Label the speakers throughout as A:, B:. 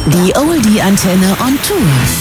A: Die Oldie-Antenne on Tour.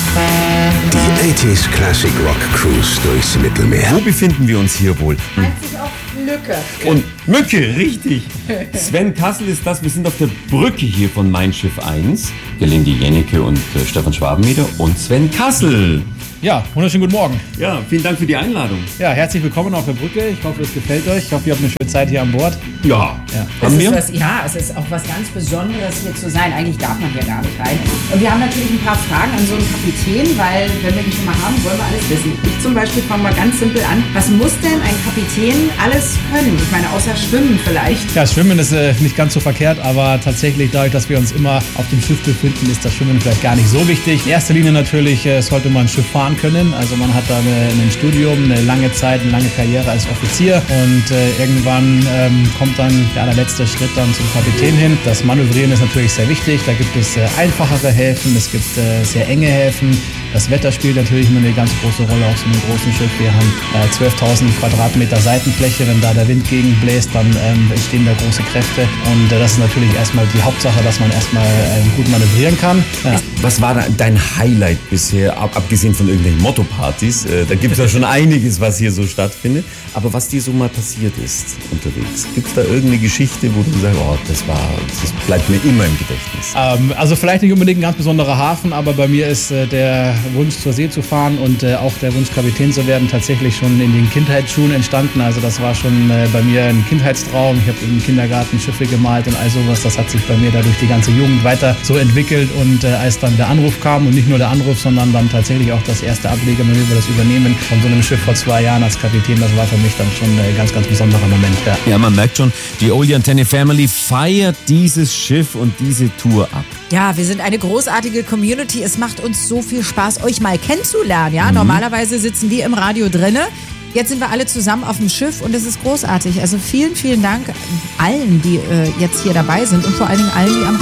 B: Die 80s Classic Rock Cruise durchs Mittelmeer.
C: Wo befinden wir uns hier wohl?
D: Einzig auf Lücke.
C: Und Mücke, richtig. Sven Kassel ist das. Wir sind auf der Brücke hier von Mein Schiff 1. Gelinde Jennecke und Stefan Schwabenmeder und Sven Kassel.
E: Ja, wunderschönen guten Morgen.
C: Ja, vielen Dank für die Einladung.
E: Ja, herzlich willkommen auf der Brücke. Ich hoffe, es gefällt euch. Ich hoffe, ihr habt eine schöne Zeit hier an Bord.
C: Ja.
D: Haben wir? Es ist auch was ganz Besonderes, hier zu sein. Eigentlich darf man hier gar nicht rein. Und wir haben natürlich ein paar Fragen an so einen Kapitän, weil, wenn wir ihn schon mal haben, wollen wir alles wissen. Ich zum Beispiel fange mal ganz simpel an. Was muss denn ein Kapitän alles können? Ich meine, außer Schwimmen vielleicht.
E: Ja, Schwimmen ist nicht ganz so verkehrt, aber tatsächlich, dadurch, dass wir uns immer auf dem Schiff befinden, ist das Schwimmen vielleicht gar nicht so wichtig. In erster Linie natürlich sollte man ein Schiff fahren können. Also man hat da ein Studium, eine lange Zeit, eine lange Karriere als Offizier und irgendwann kommt dann der allerletzte Schritt dann zum Kapitän hin. Das Manövrieren ist natürlich sehr wichtig. Da gibt es einfachere Häfen, es gibt sehr enge Häfen. Das Wetter spielt natürlich immer eine ganz große Rolle auf so einem großen Schiff. Wir haben 12.000 Quadratmeter Seitenfläche. Wenn da der Wind gegenbläst, dann entstehen da große Kräfte. Und das ist natürlich erstmal die Hauptsache, dass man erstmal gut manövrieren kann. Ja.
C: Was war da dein Highlight bisher, abgesehen von irgendwelchen Motto-Partys? Da gibt es ja schon einiges, was hier so stattfindet. Aber was dir so mal passiert ist unterwegs? Gibt es da irgendeine Geschichte, wo du sagst, oh, das bleibt mir immer im Gedächtnis?
E: Also vielleicht nicht unbedingt ein ganz besonderer Hafen, aber bei mir ist der Wunsch zur See zu fahren und auch der Wunsch Kapitän zu werden tatsächlich schon in den Kindheitsschuhen entstanden. Also das war schon bei mir ein Kindheitstraum. Ich habe im Kindergarten Schiffe gemalt und all sowas. Das hat sich bei mir da durch die ganze Jugend weiter so entwickelt und als dann der Anruf kam und nicht nur der Anruf, sondern dann tatsächlich auch das erste Ablegemanöver, das Übernehmen von so einem Schiff vor 2 Jahren als Kapitän, das war für mich dann schon ein ganz, ganz besonderer Moment.
C: Ja, man merkt schon, die Oldie Antenne Family feiert dieses Schiff und diese Tour ab.
D: Ja, wir sind eine großartige Community. Es macht uns so viel Spaß, euch mal kennenzulernen. Ja? Normalerweise sitzen wir im Radio drinne. Jetzt sind wir alle zusammen auf dem Schiff und es ist großartig. Also vielen, vielen Dank allen, die jetzt hier dabei sind und vor allen Dingen allen, die am